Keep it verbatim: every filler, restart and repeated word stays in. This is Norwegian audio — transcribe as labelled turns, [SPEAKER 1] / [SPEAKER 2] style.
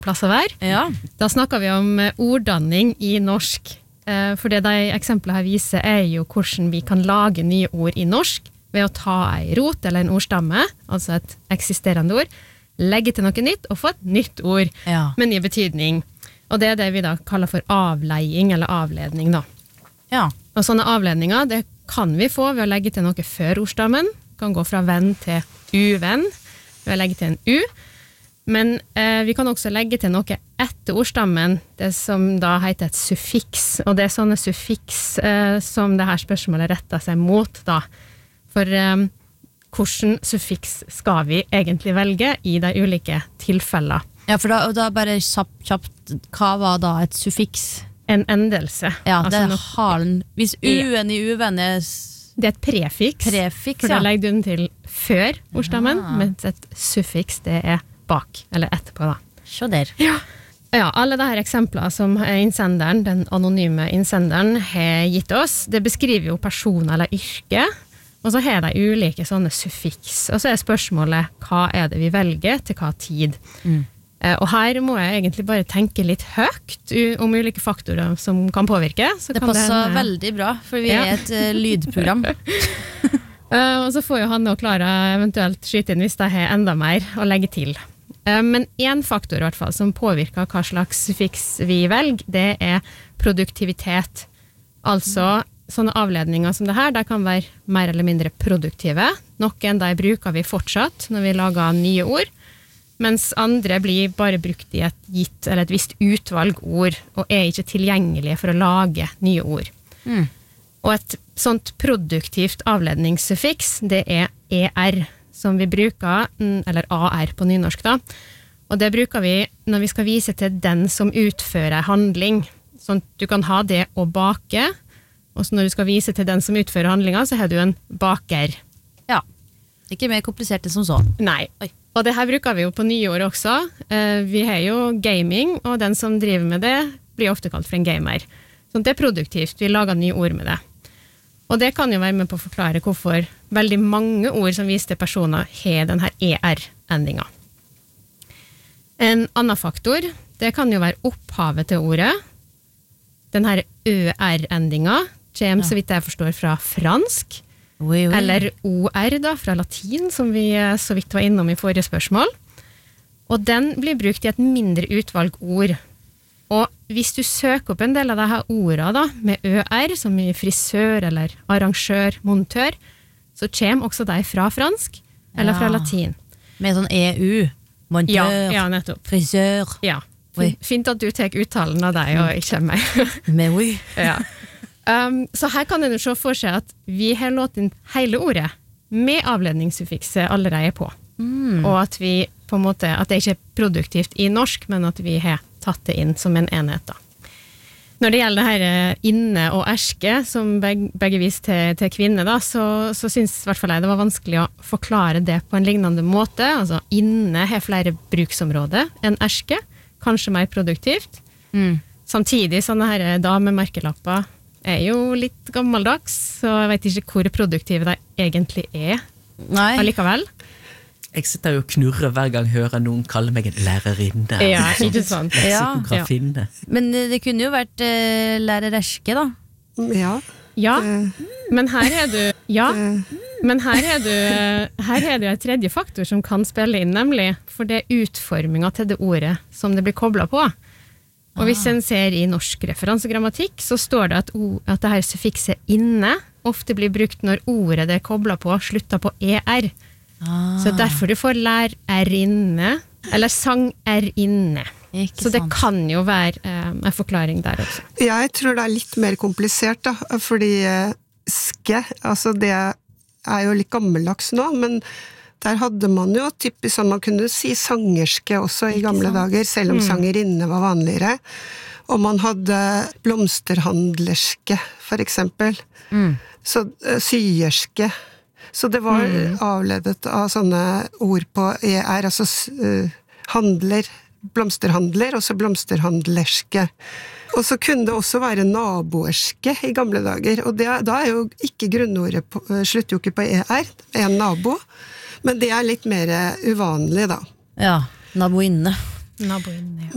[SPEAKER 1] plass å være.
[SPEAKER 2] Ja.
[SPEAKER 1] Da snakker vi om orddanning i norsk. For det de eksemplene her viser er jo hvordan vi kan lage nye ord i norsk ved å ta en rot eller en ordstamme, altså et eksisterende ord, legge til noe nytt og få et nytt ord
[SPEAKER 2] Ja.
[SPEAKER 1] med ny betydning. Og det er det vi da kaller for avleiing eller avledning da.
[SPEAKER 2] Ja.
[SPEAKER 1] Og sånne avledninger, det kan vi få ved å legge til noe før ordstammen. Kan gå fra venn til uvenn ved å legge til en u. Men eh, vi kan også legge til noe etter ordstammen, det som da heter et suffiks. Og det er sånne suffiks eh, som det her spørsmålet retter seg mot da. For eh, hvordan suffiks skal vi egentlig velge i de ulike tilfellene?
[SPEAKER 2] Ja, for da, og da bare kjapt, kjapt, hva var da et suffiks?
[SPEAKER 1] En endelse.
[SPEAKER 2] Ja, det
[SPEAKER 1] altså
[SPEAKER 2] er
[SPEAKER 1] noe,
[SPEAKER 2] halen. Hvis uen i uvenn er
[SPEAKER 1] det er et prefiks,
[SPEAKER 2] prefiks,
[SPEAKER 1] for da
[SPEAKER 2] ja.
[SPEAKER 1] legger du den til før ordstammen,
[SPEAKER 2] Ja.
[SPEAKER 1] mens et suffiks det er bak, eller etterpå da.
[SPEAKER 2] Se der.
[SPEAKER 1] Ja. Ja, alle de her eksemplene som innsenderen, den anonyme innsenderen, har gitt oss, det beskriver jo personer eller yrke, og så har de ulike sånne suffiks. Og så er spørsmålet, hva er det vi velger til hva tid?
[SPEAKER 2] Mm.
[SPEAKER 1] Eh, Og her må jeg egentlig bare tenke litt høyt u- om ulike faktorer som kan påvirke. Så
[SPEAKER 2] Det
[SPEAKER 1] kan
[SPEAKER 2] passer
[SPEAKER 1] hende-
[SPEAKER 2] veldig bra, for vi
[SPEAKER 1] Ja.
[SPEAKER 2] er et uh, lydprogram.
[SPEAKER 1] Eh, og så får jo Hanne og Klara eventuelt skyte inn hvis de har enda mer å legge til. Eh, men en faktor i hvert fall som påvirker hva slags suffiks vi velger, det er produktivitet. Altså, sånne avledninger som det her, de kan være mer eller mindre produktive. Noen de bruker vi fortsatt når vi lager nye ord, mens andre blir bare brukt i et gitt eller et visst utvalg ord, og er ikke tilgjengelige for å lage nye ord.
[SPEAKER 2] Mm.
[SPEAKER 1] Og et sånt produktivt avledningssuffiks, det er er, som vi bruker, mm, eller ar på nynorsk da, og det bruker vi når vi skal vise til den som utfører handling. Sånn at du kan ha det å bake, og så når du skal vise til den som utfører handlinga, så har du en baker.
[SPEAKER 2] Ja. Ikke mer komplisert enn som så.
[SPEAKER 1] Nei. Og det her bruker vi jo på nye ord også. Eh, vi har jo gaming, og den som driver med det blir ofte kalt for en gamer. Så det er produktivt, vi lager nye ord med det. Og det kan jo være med på å forklare hvorfor veldig mange ord som viser til personer har denne er-endinga. En annen faktor, det kan jo være opphavet til ordet. Denne ø-er-endinga kommer, så vidt jeg forstår, fra fransk.
[SPEAKER 2] Oui, oui.
[SPEAKER 1] Eller or da, fra latin, som vi eh, så vidt var innom i forrige spørsmål. Og den blir brukt i et mindre utvalg ord. Og hvis du søker opp en del av de her ordene da, med ø-er, som i frisør eller arrangør, montør, så kommer også de fra fransk, eller fra
[SPEAKER 2] Ja.
[SPEAKER 1] latin.
[SPEAKER 2] Med sånn E U. Montør,
[SPEAKER 1] Ja, ja, nettopp.
[SPEAKER 2] frisør.
[SPEAKER 1] Ja.
[SPEAKER 2] Oi.
[SPEAKER 1] Fint at du tar uttalen av deg, og ikke meg.
[SPEAKER 2] Men oui.
[SPEAKER 1] Ja. Um, så her kan en jo se for seg at vi har låt inn hele ordet med avledningssuffikset allerede på.
[SPEAKER 2] Mm.
[SPEAKER 1] Og at vi på en måte, at det ikke er produktivt i norsk, men at vi har tatt det inn som en enhet da. Når det gjelder det her inne og erske, som begge, begge viser til, til kvinner da, så, så synes i hvert fall jeg det var vanskelig å forklare det på en lignende måte. Altså inne har flere bruksområder enn erske, kanskje mer produktivt.
[SPEAKER 2] Mm.
[SPEAKER 1] Samtidig, sånne her damemerkelapper er jo litt gammeldags, så jeg vet ikke hvor produktive de egentlig er
[SPEAKER 2] Nei.
[SPEAKER 1] allikevel.
[SPEAKER 3] Jeg sitter jo og knurrer hver gang jeg hører noen kalle meg en lærerinne.
[SPEAKER 1] Ja, ikke sant?
[SPEAKER 3] Leksikografinne.
[SPEAKER 2] Men eh, det kunne jo vært eh, lærer Erske da.
[SPEAKER 4] Ja.
[SPEAKER 1] Ja,
[SPEAKER 4] Det,
[SPEAKER 1] men her er du, ja,
[SPEAKER 4] det,
[SPEAKER 1] men her er du, her er det en tredje faktor som kan spille inn, nemlig, for det er utformingen til det ordet som det blir koblet på. Og hvis en ser i norsk referansegrammatikk, så står det at, o, at det her suffikset inne ofte blir brukt når ordet det er koblet på slutter på er.
[SPEAKER 2] Ah,
[SPEAKER 1] Så derfor du får lær er inne, eller sang er inne.
[SPEAKER 2] ikke
[SPEAKER 1] Så det
[SPEAKER 2] sant.
[SPEAKER 1] kan jo være eh, en forklaring der også.
[SPEAKER 4] jeg tror det er litt mer komplisert, da, fordi eh, ske, altså det er jo litt gammeldags nå, men der hadde man jo typisk sånn, man kunne si sangerske også i gamle dager, selv om sangerinne var vanligere. Og man hadde blomsterhandlerske, for eksempel.
[SPEAKER 2] Mm.
[SPEAKER 4] Så eh, syerske. Så det var avledet av sånne ord på er, altså uh, handler, blomsterhandler, og så blomsterhandlerske. Og så kunne det også være naboerske i gamle dager, og det, da er jo ikke grunnordet på, slutter jo ikke på er, en nabo, men det er litt mer uvanlig da.
[SPEAKER 2] Ja, naboinne.
[SPEAKER 1] Naboen, ja.